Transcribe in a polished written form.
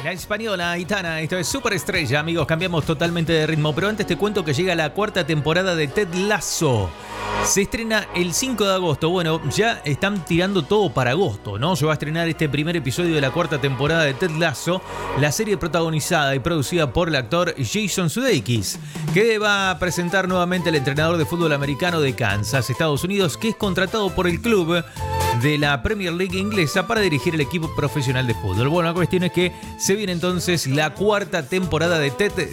española, Aitana, esto es Superestrella, amigos, cambiamos totalmente de ritmo, pero antes te cuento que llega la cuarta temporada de Ted Lasso. Se estrena el 5 de agosto, bueno, ya están tirando todo para agosto, ¿no? Se va a estrenar este primer episodio de la cuarta temporada de Ted Lasso, la serie protagonizada y producida por el actor Jason Sudeikis, que va a presentar nuevamente al entrenador de fútbol americano de Kansas, Estados Unidos, que es contratado por el club de la Premier League inglesa para dirigir el equipo profesional de fútbol. Bueno, la cuestión es que se viene entonces la cuarta temporada de Ted